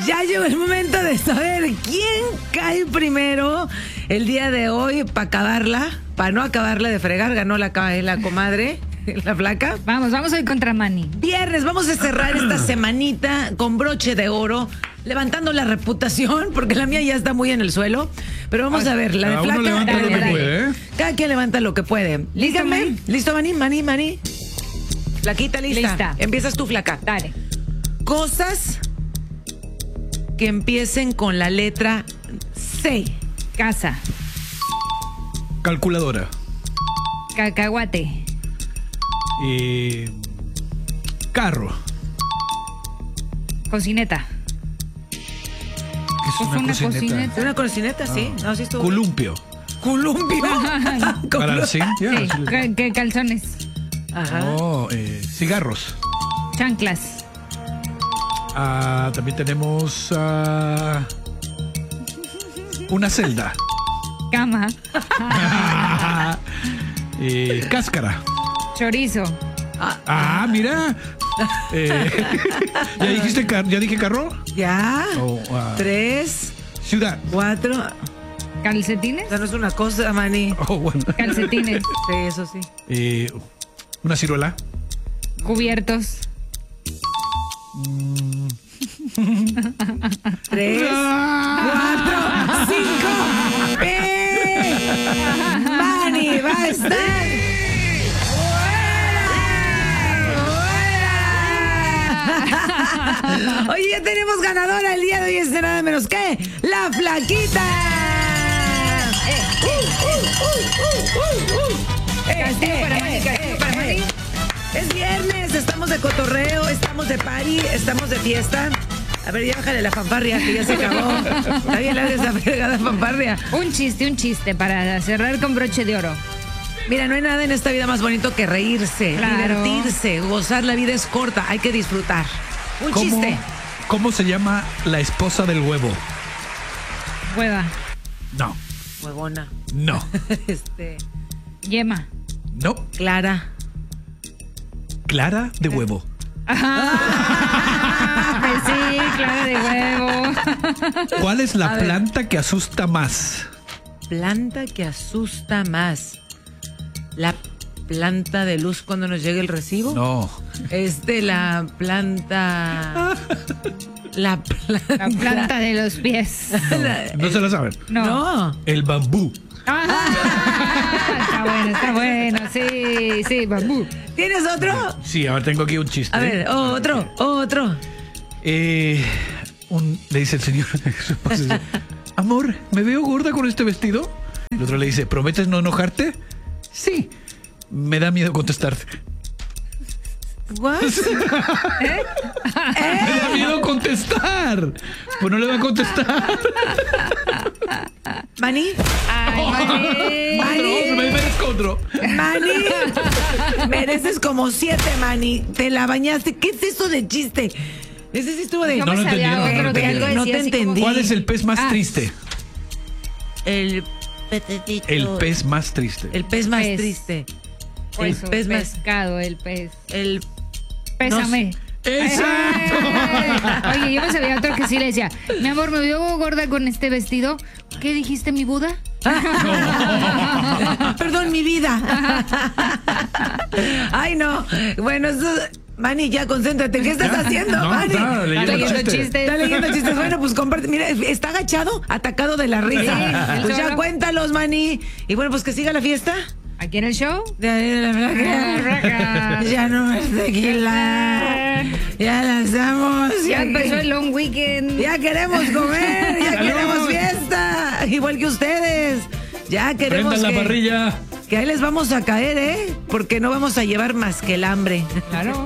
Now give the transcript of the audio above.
Ya llegó el momento de saber quién cae primero el día de hoy para acabarla, para no acabarla de fregar. Ganó la comadre, la flaca. Vamos hoy contra Manny. Viernes, vamos a cerrar esta semanita con broche de oro, levantando la reputación, porque la mía ya está muy en el suelo. Pero vamos a ver, la de flaca. Levanta lo que puede, ¿eh? Cada quien levanta lo que puede. Dígame. ¿Listo, Manny? Flaquita, lista. Empiezas tú, flaca. Dale. Cosas que empiecen con la letra C. Casa. Calculadora. Cacahuate. Carro. Cocineta. ¿Qué es una cocineta? ¿Una cocineta? Sí. No, sí estuvo. Columpio. ¿Columpio? Para sí. Sí. Calzones. Ajá. Oh, cigarros. Chanclas. También tenemos una celda. Cama. Cáscara. Chorizo. Mira. ¿Ya dije carro? Ya. 3, Ciudad. 4. Calcetines. Esa no es una cosa, Manny. Bueno. Calcetines. Sí, eso sí. Una ciruela. Cubiertos. 3, 4, 5. Manny va a estar. Oye, ya tenemos ganadora el día de hoy, es de nada menos que la flaquita. Castigo para Manny, castigo para Manny. Es viernes, estamos de cotorreo, estamos de party, estamos de fiesta. A ver, ya bájale la fanfarria, que ya se acabó. Está bien larga esa fregada fanfarria. Un chiste para cerrar con broche de oro. Mira, no hay nada en esta vida más bonito que reírse, Claro. divertirse, gozar. La vida es corta, hay que disfrutar. Un chiste. ¿Cómo se llama la esposa del huevo? Hueva. No. Huevona. No. Yema. No. Clara. Clara de huevo. Pues sí, claro, de huevo. ¿Cuál es la planta que asusta más? Planta que asusta más. La planta de luz cuando nos llegue el recibo. No. La planta. La planta. La planta de los pies. No se la saben. No. El bambú. Está bueno, sí, bambú. ¿Tienes otro? Sí, ahora tengo aquí un chiste. A ver, otro. Le dice el señor a su esposa, dice, amor, ¿me veo gorda con este vestido? El otro le dice, ¿prometes no enojarte? Sí. Me da miedo contestarte. What? Me da miedo contestar. Pues no le va a contestar. ¿Manny? Ay, Manny. Me merezco otro. Manny, mereces como 7, Manny. Te la bañaste. ¿Qué es eso de chiste? Ese sí estuvo de... Yo No me lo sabía entendí, otro de algo no decía te así entendí. ¿Cuál es el pez más triste? El petecito. El pez más triste. El pez más Pez. triste. Por El eso, pez más... pescado, el pez. El... Pésame. ¡Exacto! Oye, yo me sabía otro que sí le decía, mi amor, me veo gorda con este vestido. ¿Qué dijiste, mi Buda? Perdón, mi vida. Ay, no. Bueno, eso... Manny, ya concéntrate. ¿Qué estás haciendo, No, Manny? está leyendo chistes. Está leyendo chistes. Bueno, pues comparte. Mira, está agachado, atacado de la risa. Sí, Pues ya solo. cuéntalos, Manny. Y bueno, pues que siga la fiesta. Aquí en el show. De ahí de la flaca. Ya no más tequila. Ya lanzamos. Ya empezó el long weekend. Ya queremos comer. Ya ¡Salud! queremos fiesta. Igual que ustedes. Ya queremos Prendan la parrilla. que ahí les vamos a caer, ¿eh? Porque no vamos a llevar más que el hambre. Claro.